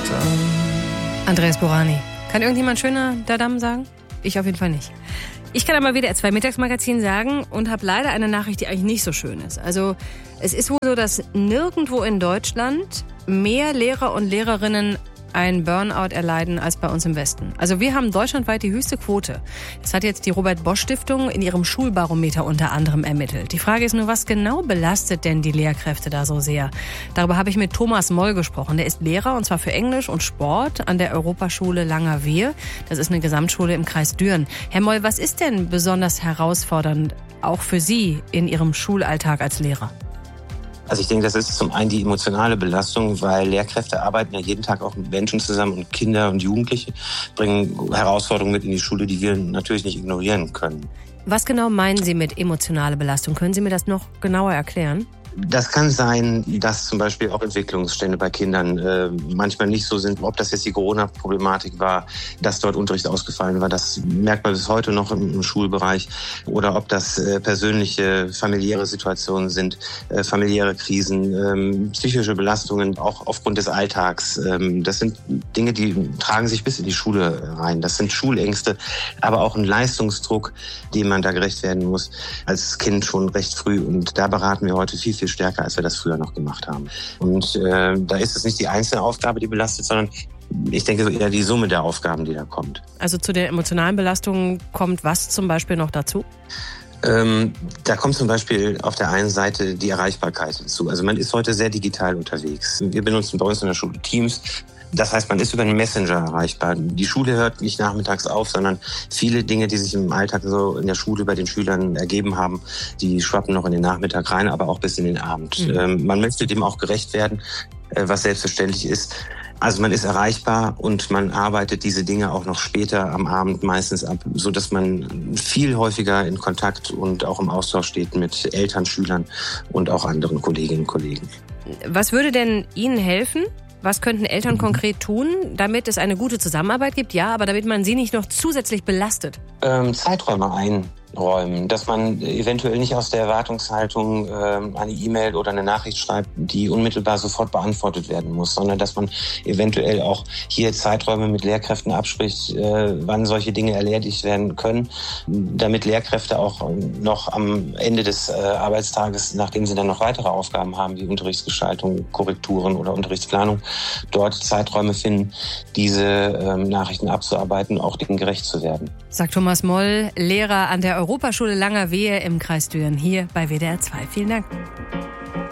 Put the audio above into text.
Andreas Burani. Kann irgendjemand schöner Dadam sagen? Ich auf jeden Fall nicht. Ich kann aber WDR 2 Mittagsmagazin sagen und habe leider eine Nachricht, die eigentlich nicht so schön ist. Also es ist wohl so, dass nirgendwo in Deutschland mehr Lehrer und Lehrerinnen ein Burnout erleiden als bei uns im Westen. Also wir haben deutschlandweit die höchste Quote. Das hat jetzt die Robert-Bosch-Stiftung in ihrem Schulbarometer unter anderem ermittelt. Die Frage ist nur, was genau belastet denn die Lehrkräfte da so sehr? Darüber habe ich mit Thomas Moll gesprochen. Der ist Lehrer und zwar für Englisch und Sport an der Europaschule Langerwehe. Das ist eine Gesamtschule im Kreis Düren. Herr Moll, was ist denn besonders herausfordernd auch für Sie in Ihrem Schulalltag als Lehrer? Also ich denke, das ist zum einen die emotionale Belastung, weil Lehrkräfte arbeiten ja jeden Tag auch mit Menschen zusammen und Kinder und Jugendliche bringen Herausforderungen mit in die Schule, die wir natürlich nicht ignorieren können. Was genau meinen Sie mit emotionale Belastung? Können Sie mir das noch genauer erklären? Das kann sein, dass zum Beispiel auch Entwicklungsstände bei Kindern manchmal nicht so sind. Ob das jetzt die Corona-Problematik war, dass dort Unterricht ausgefallen war, das merkt man bis heute noch im Schulbereich. Oder ob das persönliche, familiäre Situationen sind, familiäre Krisen, psychische Belastungen, auch aufgrund des Alltags. Das sind Dinge, die tragen sich bis in die Schule rein. Das sind Schulängste, aber auch ein Leistungsdruck, dem man da gerecht werden muss als Kind schon recht früh. Und da beraten wir heute viel stärker, als wir das früher noch gemacht haben. Und da ist es nicht die einzelne Aufgabe, die belastet, sondern ich denke eher die Summe der Aufgaben, die da kommt. Also zu der emotionalen Belastung kommt was zum Beispiel noch dazu? Da kommt zum Beispiel auf der einen Seite die Erreichbarkeit hinzu. Also man ist heute sehr digital unterwegs. Wir benutzen bei uns in der Schule Teams. Das heißt, man ist über den Messenger erreichbar. Die Schule hört nicht nachmittags auf, sondern viele Dinge, die sich im Alltag so in der Schule bei den Schülern ergeben haben, die schwappen noch in den Nachmittag rein, aber auch bis in den Abend. Man möchte dem auch gerecht werden, was selbstverständlich ist. Also man ist erreichbar und man arbeitet diese Dinge auch noch später am Abend meistens ab, so dass man viel häufiger in Kontakt und auch im Austausch steht mit Eltern, Schülern und auch anderen Kolleginnen und Kollegen. Was würde denn Ihnen helfen? Was könnten Eltern konkret tun, damit es eine gute Zusammenarbeit gibt? Ja, aber damit man sie nicht noch zusätzlich belastet. Zeiträume einräumen, dass man eventuell nicht aus der Erwartungshaltung eine E-Mail oder eine Nachricht schreibt, die unmittelbar sofort beantwortet werden muss, sondern dass man eventuell auch hier Zeiträume mit Lehrkräften abspricht, wann solche Dinge erledigt werden können, damit Lehrkräfte auch noch am Ende des Arbeitstages, nachdem sie dann noch weitere Aufgaben haben, wie Unterrichtsgestaltung, Korrekturen oder Unterrichtsplanung, dort Zeiträume finden, diese Nachrichten abzuarbeiten, auch denen gerecht zu werden. Sagt Thomas Moll, Lehrer an der Europaschule Langerwehe im Kreis Düren, hier bei WDR 2. Vielen Dank.